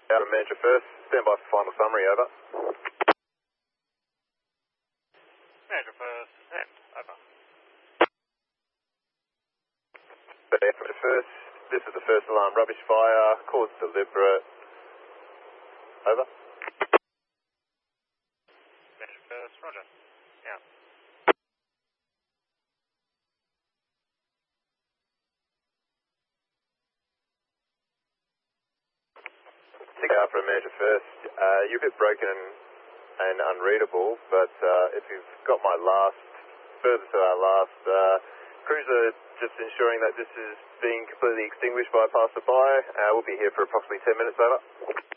Out of Manager first. Stand by for final summary, over. Manager first, and over. Manager first. This is the first alarm. Rubbish fire. Cause deliberate. Over. Manager first, roger. Out. Take out for a Manager first. You're a bit broken and unreadable, but if you've got my further to our last cruiser, just ensuring that this is being completely extinguished by a passerby. We'll be here for approximately 10 minutes, over.